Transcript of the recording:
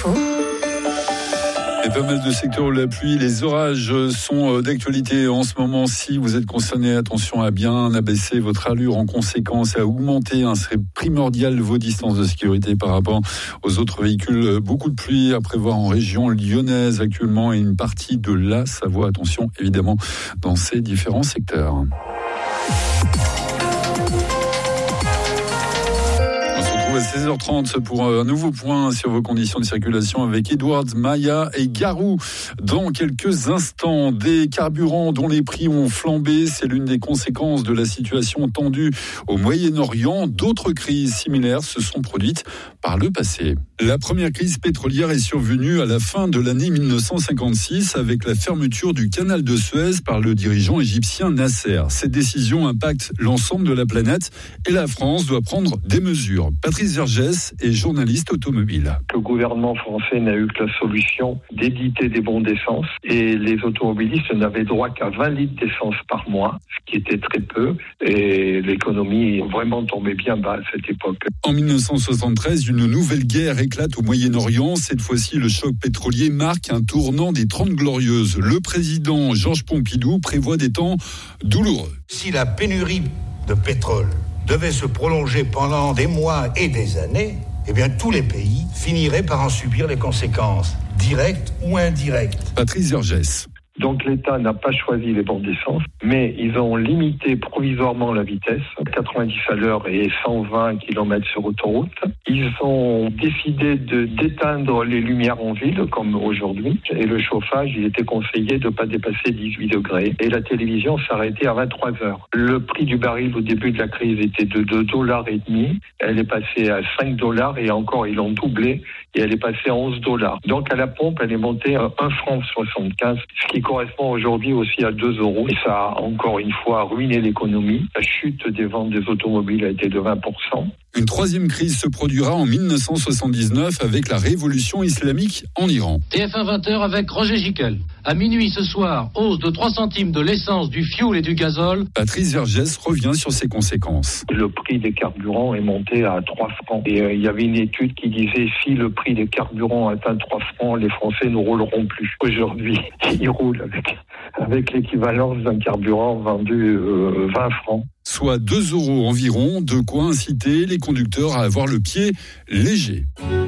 info. Et pas mal de secteurs où la pluie, les orages sont d'actualité en ce moment. Si vous êtes concerné, attention à bien abaisser votre allure en conséquence et à augmenter. Ce serait primordial vos distances de sécurité par rapport aux autres véhicules. Beaucoup de pluie à prévoir en région lyonnaise actuellement et une partie de la Savoie. Attention évidemment dans ces différents secteurs. À 16h30 pour un nouveau point sur vos conditions de circulation avec Edwards, Maya et Garou. Dans quelques instants, des carburants dont les prix ont flambé, c'est l'une des conséquences de la situation tendue au Moyen-Orient. D'autres crises similaires se sont produites par le passé. La première crise pétrolière est survenue à la fin de l'année 1956 avec la fermeture du canal de Suez par le dirigeant égyptien Nasser. Cette décision impacte l'ensemble de la planète et la France doit prendre des mesures. Patrice Vergès est journaliste automobile. Le gouvernement français n'a eu que la solution d'éditer des bons d'essence et les automobilistes n'avaient droit qu'à 20 litres d'essence par mois, ce qui était très peu, et l'économie vraiment tombait bien bas à cette époque. En 1973, une nouvelle guerre éclate au Moyen-Orient. Cette fois-ci, le choc pétrolier marque un tournant des 30 glorieuses. Le président Georges Pompidou prévoit des temps douloureux. Si la pénurie de pétrole devait se prolonger pendant des mois et des années, eh bien tous les pays finiraient par en subir les conséquences, directes ou indirectes. Patrice Vergès. Donc l'État n'a pas choisi les bornes d'essence, mais ils ont limité provisoirement la vitesse, 90 à l'heure et 120 km sur autoroute. Ils ont décidé d'éteindre les lumières en ville, comme aujourd'hui, et le chauffage, il était conseillé de ne pas dépasser 18 degrés. Et la télévision s'arrêtait à 23 heures. Le prix du baril au début de la crise était de $2,50. Elle est passée à $5 et encore, ils l'ont doublé et elle est passée à $11. Donc à la pompe, elle est montée à 1,75 francs, ce qui correspond aujourd'hui aussi à 2 €. Et ça a encore une fois ruiné l'économie. La chute des ventes des automobiles a été de 20%. Une troisième crise se produira en 1979 avec la révolution islamique en Iran. TF1 20h avec Roger Giquel. À minuit ce soir, hausse de 3 centimes de l'essence, du fioul et du gazole. Patrice Vergès revient sur ses conséquences. Le prix des carburants est monté à 3 francs. Et il y avait une étude qui disait si le prix des carburants atteint 3 francs, les Français ne rouleront plus. Aujourd'hui, ils roulent avec l'équivalence d'un carburant vendu 20 francs. Soit 2 € environ, de quoi inciter les conducteurs à avoir le pied léger.